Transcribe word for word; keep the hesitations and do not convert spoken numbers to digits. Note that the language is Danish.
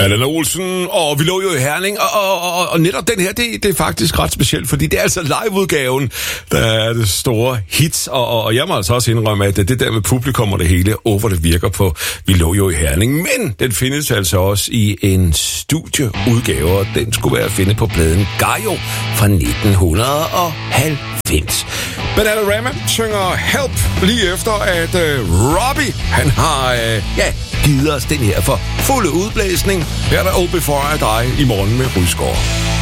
Allan Olsen, og vi lå jo i Herning, og, og, og, og netop den her, det, det er faktisk ret specielt, fordi det er altså liveudgaven, der er det store hits, og, og, og jeg må altså også indrømme, at det der med publikum og det hele, og hvor det virker på, vi lå jo i Herning, men den findes altså også i en studieudgave, og den skulle være at finde på pladen Gaio fra nitten halvfems. Bananarama synger Help lige efter, at uh, Robbie, han har, uh, ja, givet os den her for fulde udblæsning. Her er der All Before I Die i morgen med Rysgaard.